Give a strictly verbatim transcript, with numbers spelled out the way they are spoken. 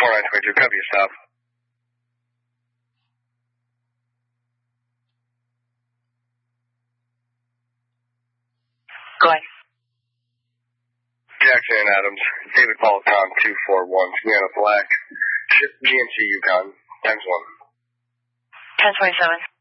four nine two two, copy your stop. Go ahead. Jackson and Adams, David Politan, two four one, Sienna Black, G M C Yukon, times one. ten twenty-seven.